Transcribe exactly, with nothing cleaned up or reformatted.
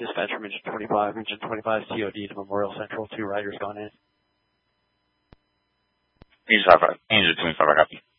Dispatch from engine twenty-five, engine twenty-five C O D to Memorial Central, two riders gone in. Engine twenty-five, engine twenty-five, I copy.